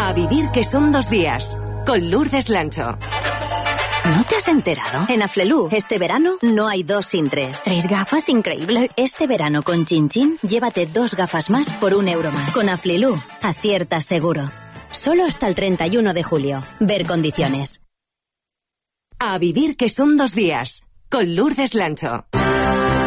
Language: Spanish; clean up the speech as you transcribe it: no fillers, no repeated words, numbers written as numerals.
A vivir que son 2 días, con Lourdes Lancho. ¿No te has enterado? En Aflelu, este verano, no hay 2 sin 3. 3 gafas, increíble. Este verano con Chin Chin, llévate 2 gafas más por €1 más. Con Aflelu, aciertas seguro. Solo hasta el 31 de julio. Ver condiciones. A vivir que son 2 días, con Lourdes Lancho.